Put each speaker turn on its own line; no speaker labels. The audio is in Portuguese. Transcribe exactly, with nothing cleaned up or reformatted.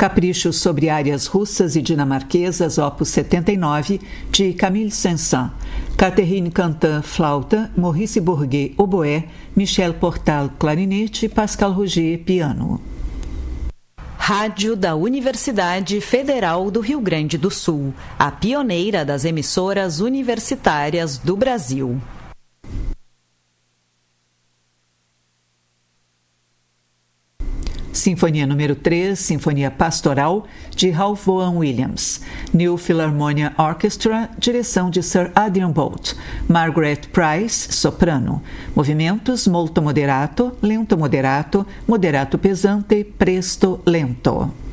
Caprichos sobre áreas russas e dinamarquesas, opus setenta e nove, de Camille Saint-Saëns. Catherine Cantin, flauta, Maurice Bourget, oboé, Michel Portal, clarinete, Pascal Roger, piano.
Rádio da Universidade Federal do Rio Grande do Sul, a pioneira das emissoras universitárias do Brasil.
Sinfonia número três, Sinfonia Pastoral, de Ralph Vaughan Williams. New Philharmonia Orchestra, direção de Sir Adrian Boult. Margaret Price, soprano. Movimentos molto moderato, lento moderato, moderato pesante, presto lento.